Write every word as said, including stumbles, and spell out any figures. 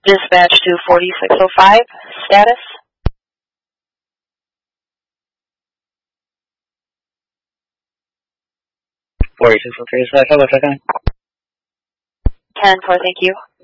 Dispatch to forty-six oh five, status? forty-six oh three, so I thought, what's that? ten four, thank you.